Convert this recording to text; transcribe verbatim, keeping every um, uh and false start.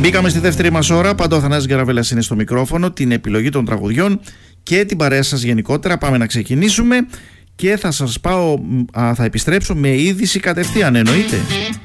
Μπήκαμε στη δεύτερη μας ώρα. Πάντα ο Θανάσης Γκαραβέλας είναι στο μικρόφωνο, την επιλογή των τραγουδιών και την παρέα σας γενικότερα. Πάμε να ξεκινήσουμε και θα σας πάω, α, θα επιστρέψω με είδηση κατευθείαν, εννοείται.